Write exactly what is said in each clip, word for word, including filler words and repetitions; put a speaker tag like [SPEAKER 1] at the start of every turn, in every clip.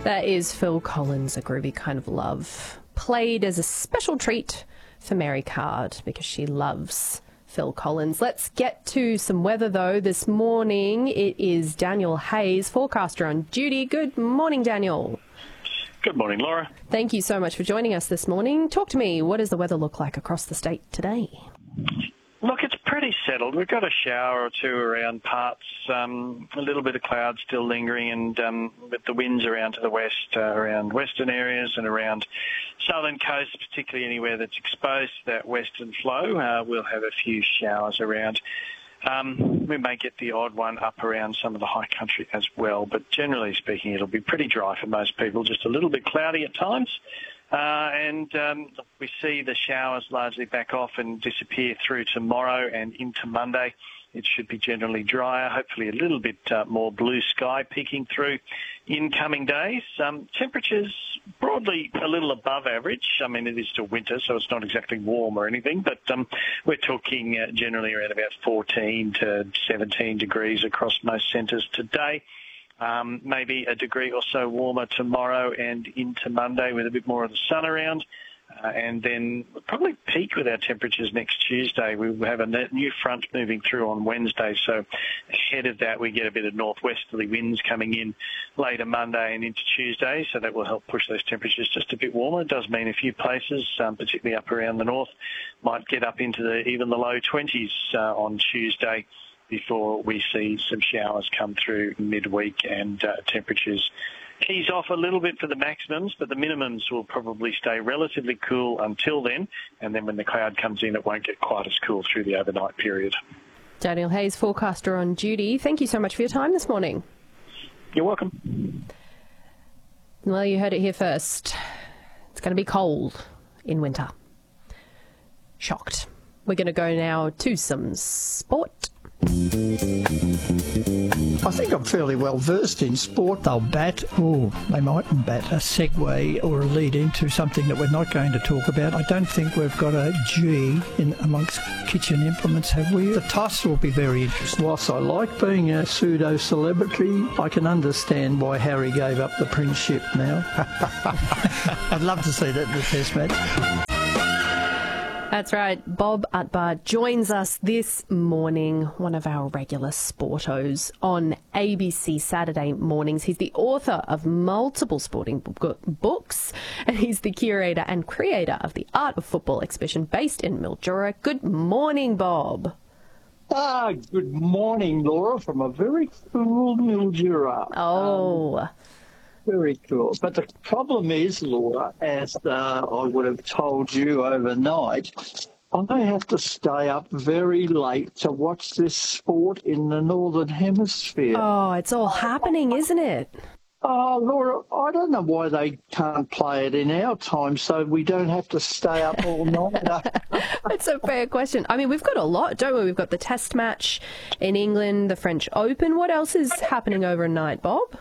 [SPEAKER 1] That is Phil Collins, A Groovy Kind of Love, played as a special treat for Mary Card because she loves Phil Collins. Let's get to some weather, though. This morning it is Daniel Hayes, forecaster on duty. Good morning, Daniel.
[SPEAKER 2] Good morning, Laura.
[SPEAKER 1] Thank you so much for joining us this morning. Talk to me. What does the weather look like across the state today?
[SPEAKER 2] Look, it's pretty settled. We've got a shower or two around parts, um, a little bit of cloud still lingering, and um, with the winds around to the west, uh, around western areas and around southern coast, particularly anywhere that's exposed to that western flow, uh, we'll have a few showers around. Um, we may get the odd one up around some of the high country as well, but generally speaking, it'll be pretty dry for most people, just a little bit cloudy at times. Uh, and um, we see the showers largely back off and disappear through tomorrow and into Monday. It should be generally drier, hopefully a little bit uh, more blue sky peeking through in coming days. Um, temperatures broadly a little above average. I mean, it is still winter, so it's not exactly warm or anything, but um, we're talking uh, generally around about fourteen to seventeen degrees across most centres today. Um, maybe a degree or so warmer tomorrow and into Monday with a bit more of the sun around. Uh, and then we'll probably peak with our temperatures next Tuesday. We will have a new front moving through on Wednesday. So ahead of that, we get a bit of northwesterly winds coming in later Monday and into Tuesday. So that will help push those temperatures just a bit warmer. It does mean a few places, um, particularly up around the north, might get up into the, even the low twenties uh, on Tuesday, before we see some showers come through midweek and uh, temperatures ease off a little bit for the maximums, but the minimums will probably stay relatively cool until then, and then when the cloud comes in, it won't get quite as cool through the overnight period.
[SPEAKER 1] Daniel Hayes, forecaster on duty. Thank you so much for your time this morning.
[SPEAKER 2] You're welcome.
[SPEAKER 1] Well, you heard it here first. It's going to be cold in winter. Shocked. We're going to go now to some sport.
[SPEAKER 3] I think I'm fairly well versed in sport. They'll bat, or they mightn't bat, a segue or a lead into something that we're not going to talk about. I don't think we've got a G in amongst kitchen implements, have we? The toss will be very interesting. Whilst I like being a pseudo-celebrity, I can understand why Harry gave up the princeship now. I'd love to see that in the test match.
[SPEAKER 1] That's right. Bob Atbar joins us this morning, one of our regular sportos on A B C Saturday mornings. He's the author of multiple sporting books, and he's the curator and creator of the Art of Football exhibition based in Mildura. Good morning, Bob.
[SPEAKER 4] Ah, good morning, Laura, from a very cool Mildura.
[SPEAKER 1] Oh.
[SPEAKER 4] Um, Very cool. But the problem is, Laura, as uh, I would have told you overnight, I have to stay up very late to watch this sport in the Northern Hemisphere.
[SPEAKER 1] Oh, it's all happening, isn't it?
[SPEAKER 4] Oh, Laura, I don't know why they can't play it in our time so we don't have to stay up all night.
[SPEAKER 1] That's a fair question. I mean, we've got a lot, don't we? We've got the Test match in England, the French Open. What else is happening overnight, Bob?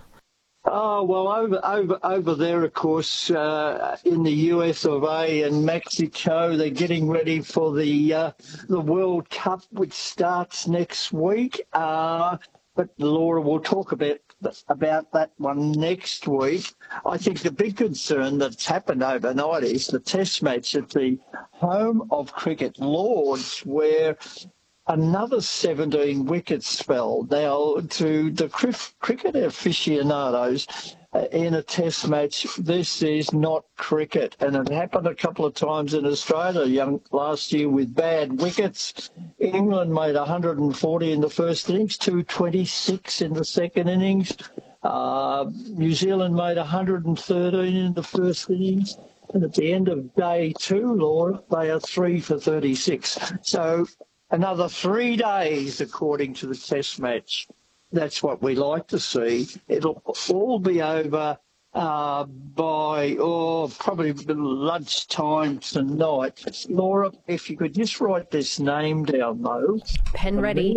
[SPEAKER 4] Oh, well, over over over there, of course, uh, in the U S of A and Mexico, they're getting ready for the uh, the World Cup, which starts next week. Uh, but Laura, we'll talk about about that one next week. I think the big concern that's happened overnight is the Test match at the home of cricket, Lords, where another seventeen wickets fell. Now, to the cricket aficionados, uh, in a test match, this is not cricket. And it happened a couple of times in Australia young, last year with bad wickets. England made one hundred forty in the first innings, two twenty-six in the second innings. Uh, New Zealand made one hundred thirteen in the first innings. And at the end of day two, Laura, they are three for thirty-six. So another three days, according to the test match. That's what we like to see. It'll all be over uh, by, oh, probably lunchtime tonight. Laura, if you could just write this name down, though.
[SPEAKER 1] Pen ready.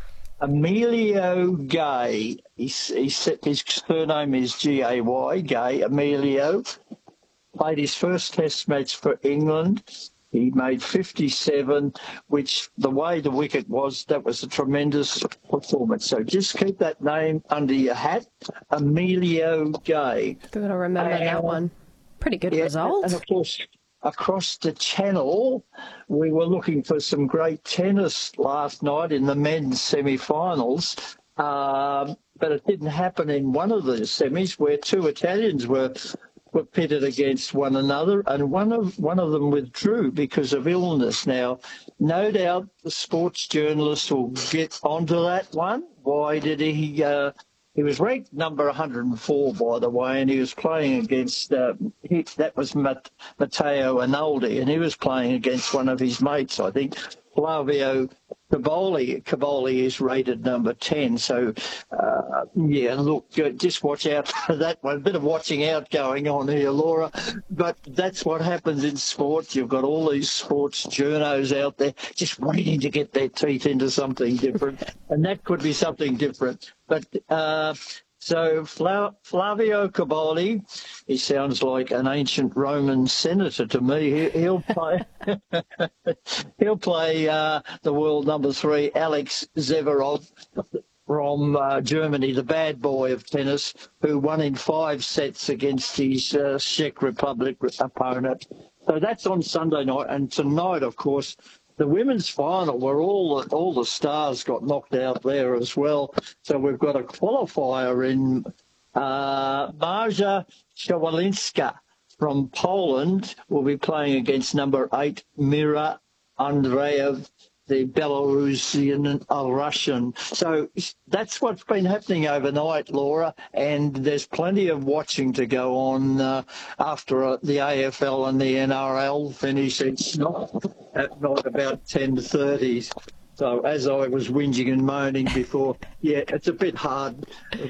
[SPEAKER 4] Emilio Gay. He's, he's, his surname is G A Y, Gay, Emilio. Played his first test match for England. He made fifty-seven, which the way the wicket was, that was a tremendous performance. So just keep that name under your hat, Emilio Gay.
[SPEAKER 1] Got to remember uh, that one. Pretty good
[SPEAKER 4] yeah,
[SPEAKER 1] result.
[SPEAKER 4] And of course, across the channel, we were looking for some great tennis last night in the men's semi-finals. Um, but it didn't happen in one of the semis where two Italians were were pitted against one another, and one of one of them withdrew because of illness. Now, no doubt the sports journalist will get onto that one. Why did he? Uh, he was ranked number one hundred four, by the way, and he was playing against uh, he, that was Mat- Matteo Arnoldi, and he was playing against one of his mates, I think, Flavio Caboli. Caboli is rated number ten. So, uh, yeah, look, just watch out for that one. A bit of watching out going on here, Laura. But that's what happens in sports. You've got all these sports journos out there just waiting to get their teeth into something different. And that could be something different. But uh, so Fla- Flavio Caboli, he sounds like an ancient Roman senator to me. He, he'll play he'll play uh, the world number three, Alex Zverev from uh, Germany, the bad boy of tennis, who won in five sets against his uh, Czech Republic opponent. So that's on Sunday night. And tonight, of course, the women's final, where all the, all the stars got knocked out there as well. So we've got a qualifier in uh, Marja Shawalinska from Poland will be playing against number eight, Mira Andreev, the Belarusian and a Russian. So that's what's been happening overnight, Laura, and there's plenty of watching to go on uh, after uh, the A F L and the N R L finish. It's not at night about ten thirty. So as I was whinging and moaning before, yeah, it's a bit hard.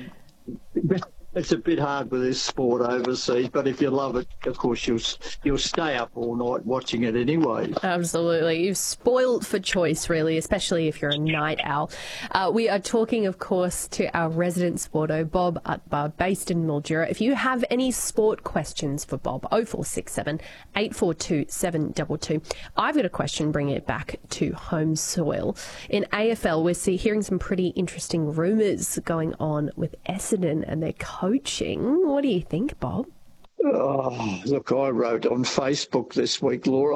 [SPEAKER 4] It's a bit hard with this sport overseas, but if you love it, of course, you'll you'll stay up all night watching it anyway.
[SPEAKER 1] Absolutely. You've spoiled for choice, really, especially if you're a night owl. Uh, we are talking, of course, to our resident sporto, Bob Atbar, based in Mildura. If you have any sport questions for Bob, oh four six seven, eight four two, seven two two. I've got a question, bringing it back to home soil. In A F L, we're see, hearing some pretty interesting rumours going on with Essendon and their coaching. What do you think, Bob?
[SPEAKER 4] Oh, look, I wrote on Facebook this week, Laura,